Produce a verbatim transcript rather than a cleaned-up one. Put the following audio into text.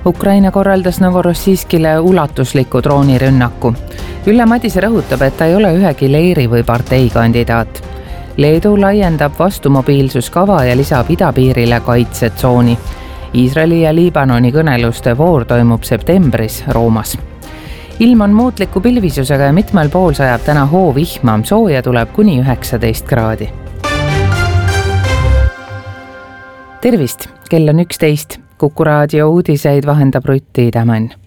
Ukraina korraldas Novorossijskile ulatusliku droonirünnaku. Ülle Madise rõhutab, et ta ei ole ühegi leeri või partei kandidaat. Leedu laiendab vastumobiilsuskava ja lisab idapiirile kaitsetsooni. Iisraeli ja Liibanoni kõneluste voor toimub septembris Roomas. Ilm on muutliku pilvisusega ja mitmel pool sajab täna hoovihma, sooja tuleb kuni üheksateist kraadi. Tervist, kell on üksteist. Kuku raadio uudiseid vahendab Rutti Tämann.